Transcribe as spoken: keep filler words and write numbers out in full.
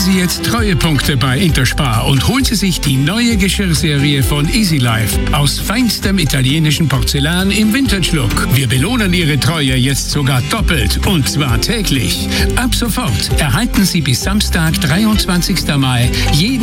Sie jetzt Treuepunkte bei Interspar und holen Sie sich die neue Geschirrserie von Easy Life aus feinstem italienischen Porzellan im Vintage-Look. Wir belohnen Ihre Treue jetzt sogar doppelt und zwar täglich. Ab sofort erhalten Sie bis Samstag, dreiundzwanzigsten Mai, jeden